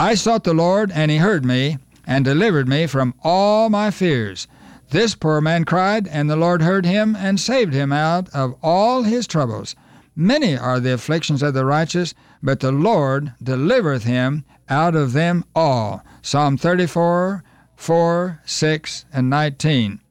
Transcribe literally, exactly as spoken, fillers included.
I sought the Lord, and he heard me, and delivered me from all my fears. This poor man cried, and the Lord heard him, and saved him out of all his troubles. Many are the afflictions of the righteous, but the Lord delivereth him out of them all. Psalm thirty-four, four, six, and nineteen.